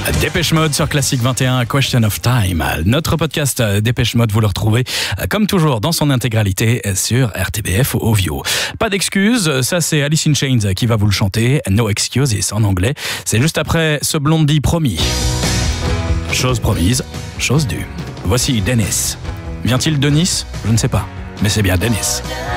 Dépêche Mode sur Classic 21, Question of Time. Notre podcast Dépêche Mode, vous le retrouvez comme toujours dans son intégralité sur RTBF Ovio. Pas d'excuses, ça c'est Alice in Chains qui va vous le chanter. No excuses en anglais. C'est juste après ce Blondie promis. Chose promise, chose due. Voici Dennis. Vient-il de Nice ? Je ne sais pas, mais c'est bien Dennis.